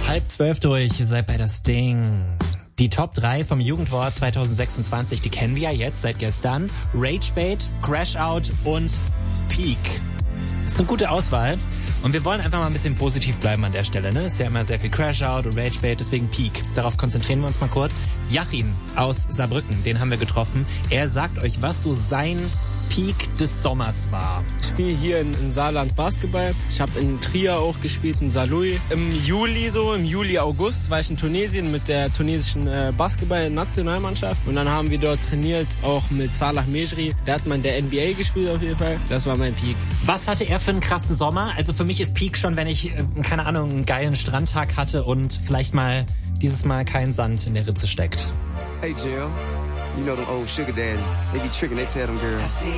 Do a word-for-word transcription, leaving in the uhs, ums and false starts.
Halb zwölf durch, ihr seid bei das Ding. Die Top drei vom Jugendwort zwanzig sechsundzwanzig, die kennen wir ja jetzt seit gestern. Ragebait, Crashout und Peak. Das ist eine gute Auswahl. Und wir wollen einfach mal ein bisschen positiv bleiben an der Stelle. Ne? Ist ja immer sehr viel Crashout und Ragebait, deswegen Peak. Darauf konzentrieren wir uns mal kurz. Jachim aus Saarbrücken, den haben wir getroffen. Er sagt euch, was so sein Peak des Sommers war. Ich spiele hier in, in Saarland Basketball. Ich habe in Trier auch gespielt, in Saarlouis. Im Juli so, im Juli, August war ich in Tunesien mit der tunesischen äh, Basketball-Nationalmannschaft. Und dann haben wir dort trainiert, auch mit Salah Mejri. Der hat mal in der N B A gespielt auf jeden Fall. Das war mein Peak. Was hatte er für einen krassen Sommer? Also für mich ist Peak schon, wenn ich, äh, keine Ahnung, einen geilen Strandtag hatte und vielleicht mal dieses Mal kein Sand in der Ritze steckt. Hey Jill, you know them old sugar daddy, they be tricking, they tell them girls,